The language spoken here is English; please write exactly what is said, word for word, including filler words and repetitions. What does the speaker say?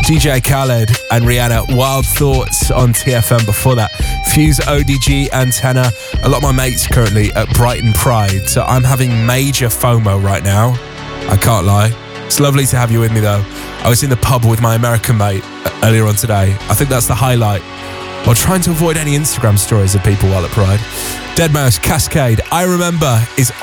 D J Khaled and Rihanna, Wild Thoughts on T F M. Before that, Fuse, O D G, Antenna. A lot of my mates currently at Brighton Pride, so I'm having major FOMO right now. I can't lie. It's lovely to have you with me though. I was in the pub with my American mate earlier on today. I think that's the highlight. While trying to avoid any Instagram stories of people while at Pride. deadmau five, Cascade, I Remember is